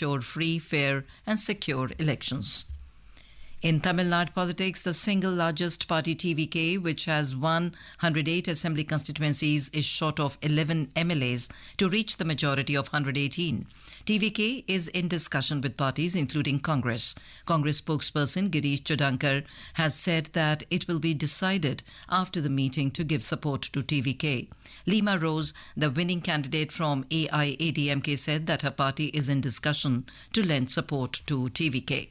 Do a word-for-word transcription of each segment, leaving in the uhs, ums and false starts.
ensure free, fair and secure elections. In Tamil Nadu politics, the single largest party T V K, which has one hundred eight assembly constituencies, is short of eleven M L As to reach the majority of one hundred eighteen. T V K is in discussion with parties including Congress. Congress spokesperson Girish Chodankar has said that it will be decided after the meeting to give support to T V K. Lima Rose, the winning candidate from A I A D M K, said that her party is in discussion to lend support to T V K.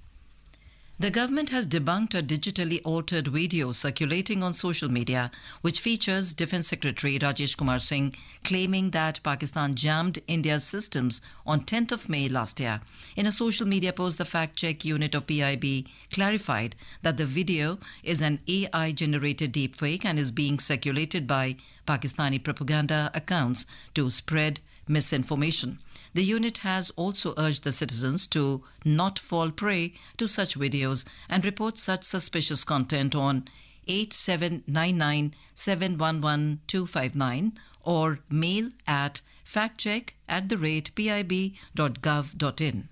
The government has debunked a digitally altered video circulating on social media, which features Defence Secretary Rajesh Kumar Singh claiming that Pakistan jammed India's systems on tenth of May last year. In a social media post, the fact-check unit of P I B clarified that the video is an A I-generated deepfake and is being circulated by Pakistani propaganda accounts to spread misinformation. The unit has also urged the citizens to not fall prey to such videos and report such suspicious content on eight seven nine nine seven one one two five nine or mail at factcheck at the rate pib dot gov dot in.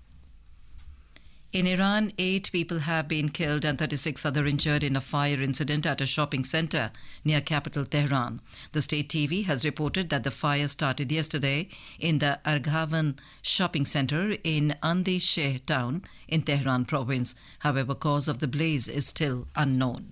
In Iran, eight people have been killed and thirty-six other injured in a fire incident at a shopping centre near capital Tehran. The state T V has reported that the fire started yesterday in the Arghavan shopping centre in Andeh-Sheh town in Tehran province. However, cause of the blaze is still unknown.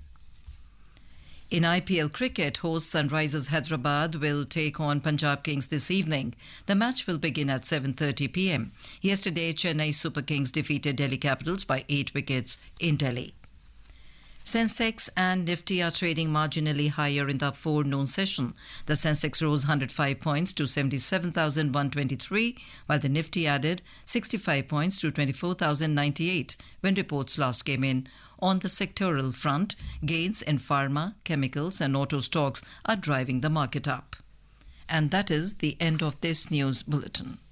In I P L cricket, host Sunrisers Hyderabad will take on Punjab Kings this evening. The match will begin at seven thirty p m. Yesterday, Chennai Super Kings defeated Delhi Capitals by eight wickets in Delhi. Sensex and Nifty are trading marginally higher in the forenoon session. The Sensex rose one hundred five points to seventy-seven thousand one hundred twenty-three, while the Nifty added sixty-five points to twenty-four thousand ninety-eight when reports last came in. On the sectoral front, gains in pharma, chemicals and auto stocks are driving the market up. And that is the end of this news bulletin.